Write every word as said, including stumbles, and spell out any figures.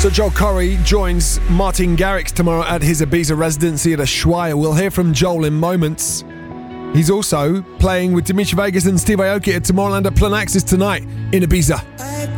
So Joel Corry joins Martin Garrix tomorrow at his Ibiza residency at Ushuaia. We'll hear from Joel in moments. He's also playing with Dimitri Vegas and Steve Aoki at Tomorrowland at Planaxis tonight in Ibiza.